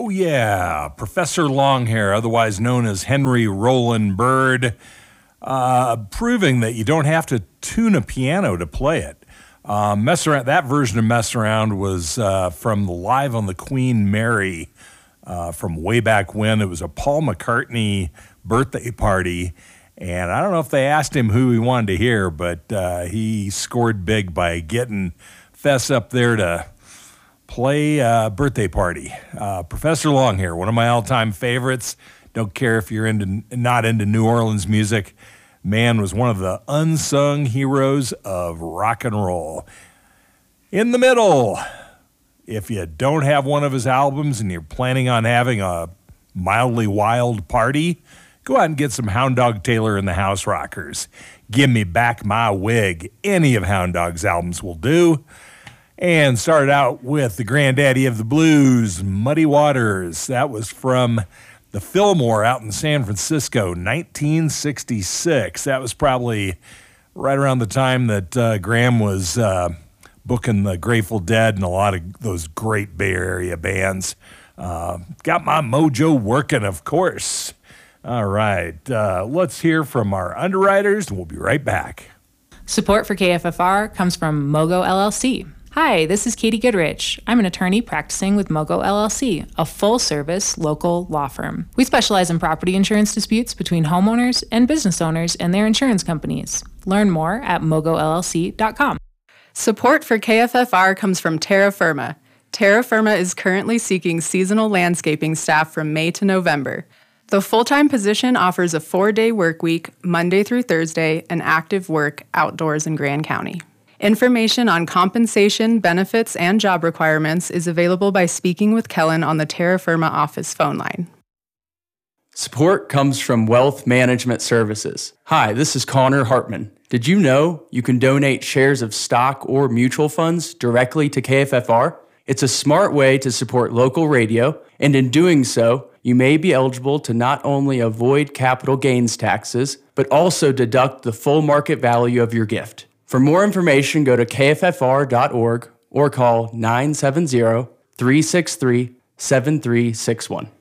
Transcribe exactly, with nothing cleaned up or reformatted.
Oh, yeah. Professor Longhair, otherwise known as Henry Roland Bird, uh, proving that you don't have to tune a piano to play it. Uh, mess around, that version of Mess Around was uh, from the Live on the Queen Mary uh, from way back when. It was a Paul McCartney birthday party. And I don't know if they asked him who he wanted to hear, but uh, he scored big by getting Fess up there to play uh, birthday party. Uh, Professor Longhair, one of my all-time favorites. Don't care if you're into not into New Orleans music. Man was one of the unsung heroes of rock and roll. In the middle, if you don't have one of his albums and you're planning on having a mildly wild party, go out and get some Hound Dog Taylor and the House Rockers. Give Me Back My Wig. Any of Hound Dog's albums will do. And started out with the granddaddy of the blues, Muddy Waters. That was from the Fillmore out in San Francisco, nineteen sixty-six. That was probably right around the time that uh, Graham was uh, booking the Grateful Dead and a lot of those great Bay Area bands. Uh, got my mojo working, of course. All right, uh, let's hear from our underwriters, and we'll be right back. Support for K F F R comes from Mogo L L C. Hi, this is Katie Goodrich. I'm an attorney practicing with Mogo L L C, a full-service local law firm. We specialize in property insurance disputes between homeowners and business owners and their insurance companies. Learn more at mogo l l c dot com. Support for K F F R comes from Terra Firma. Terra Firma is currently seeking seasonal landscaping staff from May to November. The full-time position offers a four-day work week, Monday through Thursday, and active work outdoors in Grand County. Information on compensation, benefits, and job requirements is available by speaking with Kellen on the Terra Firma office phone line. Support comes from Wealth Management Services. Hi, this is Connor Hartman. Did you know you can donate shares of stock or mutual funds directly to K F F R? It's a smart way to support local radio, and in doing so, you may be eligible to not only avoid capital gains taxes, but also deduct the full market value of your gift. For more information, go to k f f r dot org or call nine seven zero, three six three, seven three six one.